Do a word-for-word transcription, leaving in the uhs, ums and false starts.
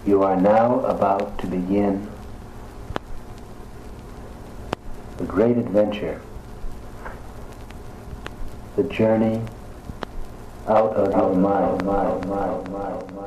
You are now about to begin the great adventure, the journey out of your mind, mind, mind, mind, mind.